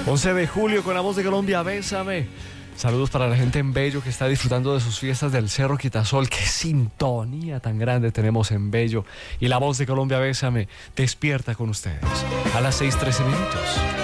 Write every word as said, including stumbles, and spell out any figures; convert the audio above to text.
once de julio con la voz de Colombia, bésame. Saludos para la gente en Bello que está disfrutando de sus fiestas del Cerro Quitasol. Qué sintonía tan grande tenemos en Bello. Y la voz de Colombia, bésame, despierta con ustedes a las seis trece minutos.